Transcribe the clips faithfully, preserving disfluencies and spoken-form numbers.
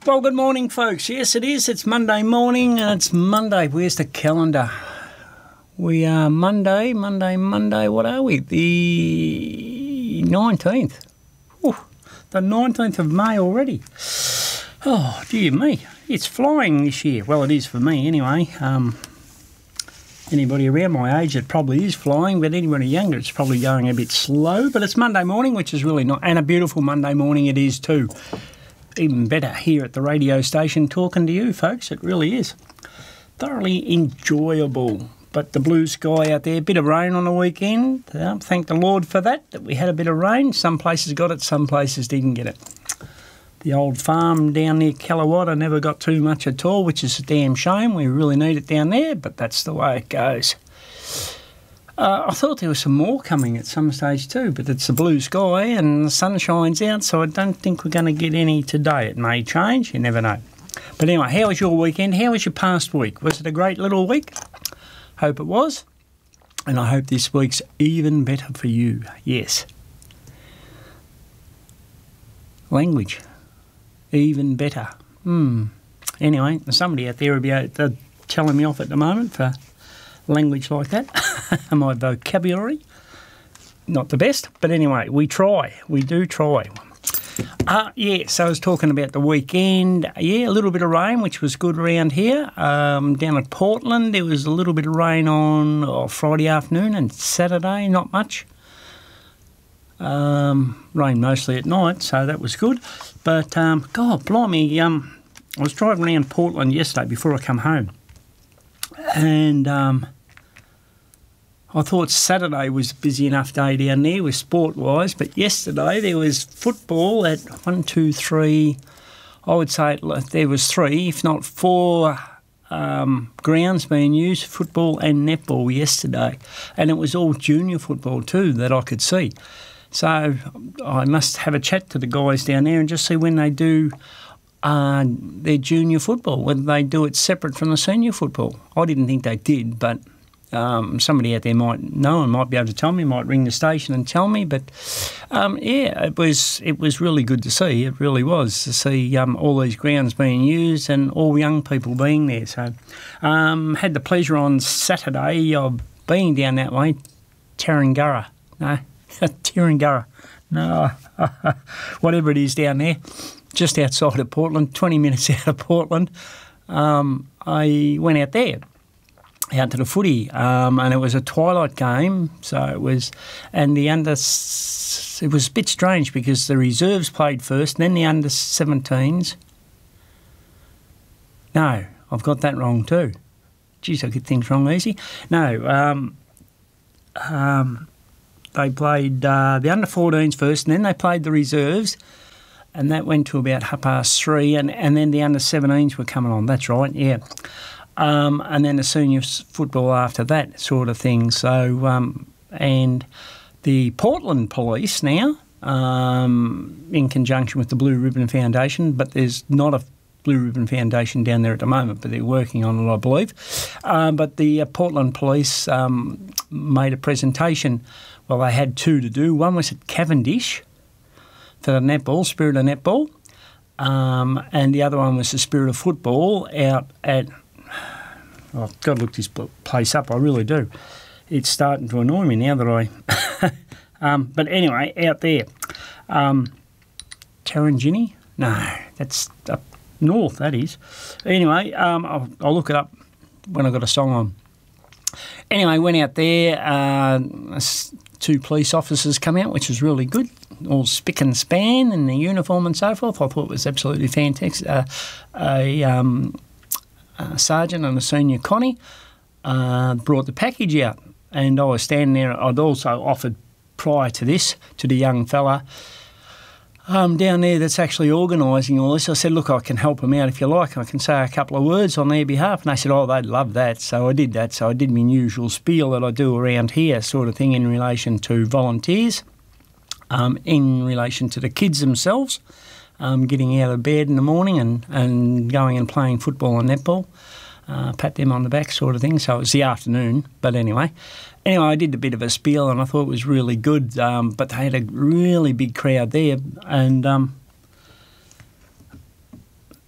Well, good morning, folks. Yes, it is. It's Monday morning, and it's Monday. Where's the calendar? We are Monday, Monday, Monday. What are we? The nineteenth. Ooh, the nineteenth of May already. Oh, dear me. It's flying this year. Well, it is for me anyway. Um, anybody around my age, it probably is flying, but anybody younger, it's probably going a bit slow. But it's Monday morning, which is really not, and a beautiful Monday morning it is too. Even better here at the radio station talking to you, folks. It really is. Thoroughly enjoyable. But the blue sky out there, a bit of rain on the weekend. Uh, thank the Lord for that, that we had a bit of rain. Some places got it, some places didn't get it. The old farm down near Kallawatta never got too much at all, which is a damn shame. We really need it down there, but that's the way it goes. Uh, I thought there was some more coming at some stage too, but it's the blue sky and the sun shines out, so I don't think we're going to get any today. It may change, you never know. But anyway, how was your weekend? How was your past week? Was it a great little week? Hope it was. And I hope this week's even better for you. Yes. Language. Even better. Hmm. Anyway, somebody out there will be uh, telling me off at the moment for language like that. My vocabulary, not the best, but anyway, we try. We do try. Uh, yeah, so I was talking about the weekend. Yeah, a little bit of rain, which was good around here. Um, down at Portland, there was a little bit of rain on oh, Friday afternoon and Saturday, not much. Um, rain mostly at night, so that was good. But, um, God, blimey, um, I was driving around Portland yesterday before I come home. And um, I thought Saturday was a busy enough day down there with sport-wise, but yesterday there was football at one, two, three, I would say there was three, if not four um, grounds being used, football and netball yesterday. And it was all junior football too that I could see. So I must have a chat to the guys down there and just see when they do Uh, their junior football, whether they do it separate from the senior football. I didn't think they did, but um, somebody out there might know and might be able to tell me, might ring the station and tell me. But um, yeah, it was it was really good to see. It really was to see um, all these grounds being used and all young people being there. So um, had the pleasure on Saturday of being down that way, Tarrangurra. No, Tarrangurra. No, whatever it is down there. Just outside of Portland, twenty minutes out of Portland. Um, I went out there, out to the footy, um, and it was a twilight game. So it was, and the under, it was a bit strange because the reserves played first, and then the under seventeens. No, I've got that wrong too. Geez, I get things wrong easy. No, um, um, they played uh, the under fourteens first, and then they played the reserves. And that went to about half past three, and, and then the under seventeens were coming on. That's right, yeah. Um, and then the senior football after that sort of thing. So, um, and the Portland Police now, um, in conjunction with the Blue Ribbon Foundation, but there's not a Blue Ribbon Foundation down there at the moment, but they're working on it, I believe. Um, but the uh, Portland Police um, made a presentation. Well, they had two to do. One was at Cavendish, for the netball, Spirit of Netball, um, and the other one was the Spirit of Football out at, oh, I've got to look this place up, I really do. It's starting to annoy me now that I, um, but anyway, out there. Um, Tarrangini? No, that's up north, that is. Anyway, um, I'll, I'll look it up when I've got a song on. Anyway, went out there, uh, two police officers come out, which was really good. All spick and span in the uniform and so forth. I thought it was absolutely fantastic. Uh, a, um, a sergeant and a senior Connie uh, brought the package out, and I was standing there. I'd also offered prior to this to the young fella um, down there that's actually organising all this. I said, look, I can help them out if you like. I can say a couple of words on their behalf. And they said, oh, they'd love that. So I did that. So I did my usual spiel that I do around here sort of thing in relation to volunteers. Um, in relation to the kids themselves, um, getting out of bed in the morning and, and going and playing football and netball, uh, pat them on the back sort of thing. So it was the afternoon, but anyway. Anyway, I did a bit of a spiel and I thought it was really good, um, but they had a really big crowd there, and um,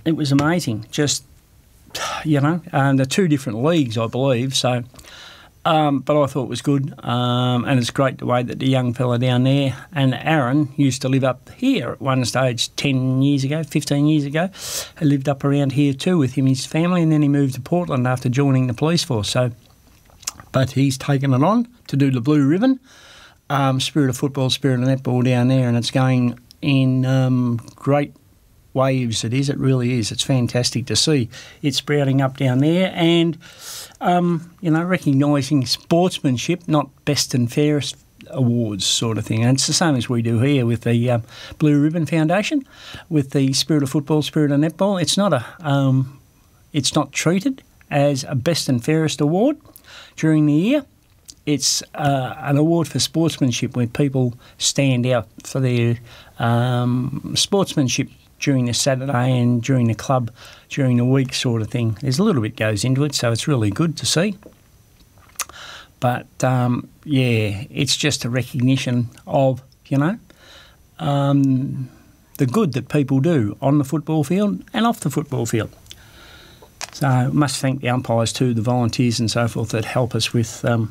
it was amazing. Just, you know, um, they're two different leagues, I believe, so... Um, but I thought it was good, um, and it's great the way that the young fella down there, and Aaron used to live up here at one stage ten years ago, fifteen years ago. He lived up around here too with him, his family, and then he moved to Portland after joining the police force. So, but he's taken it on to do the Blue Ribbon, um, Spirit of Football, Spirit of Netball down there, and it's going in um, great waves. It is, it really is. It's fantastic to see it sprouting up down there, and um, you know, recognising sportsmanship, not best and fairest awards sort of thing. And it's the same as we do here with the um, Blue Ribbon Foundation, with the Spirit of Football, Spirit of Netball. It's not a, um, it's not treated as a best and fairest award during the year. It's uh, an award for sportsmanship where people stand out for their um, sportsmanship during the Saturday and during the club during the week sort of thing. There's a little bit goes into it, so it's really good to see. But, um, yeah, it's just a recognition of, you know, um, the good that people do on the football field and off the football field. So I must thank the umpires too, the volunteers and so forth that help us with um,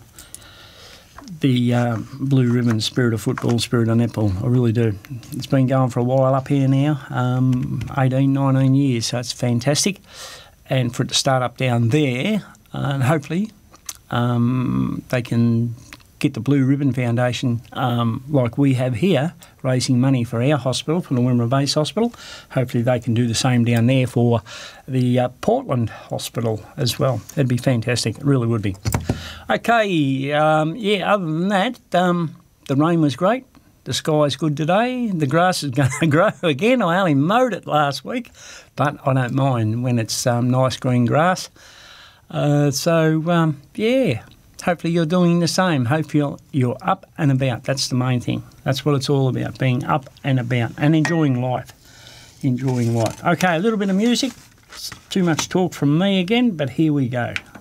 the uh, Blue Ribbon, Spirit of Football, Spirit of Netball. I really do. It's been going for a while up here now, um, eighteen, nineteen years, so it's fantastic. And for it to start up down there, uh, and hopefully um, they can get the Blue Ribbon Foundation, um, like we have here, raising money for our hospital, for the Wimmera Base Hospital. Hopefully they can do the same down there for the uh, Portland Hospital as well. That'd be fantastic. It really would be. Okay, um, yeah, other than that, um, the rain was great. The sky's good today. The grass is going to grow again. I only mowed it last week, but I don't mind when it's um, nice green grass. Uh, so, um, yeah, hopefully you're doing the same. Hope you're, you're up and about. That's the main thing. That's what it's all about, being up and about and enjoying life. Enjoying life. Okay, a little bit of music. It's too much talk from me again, but here we go.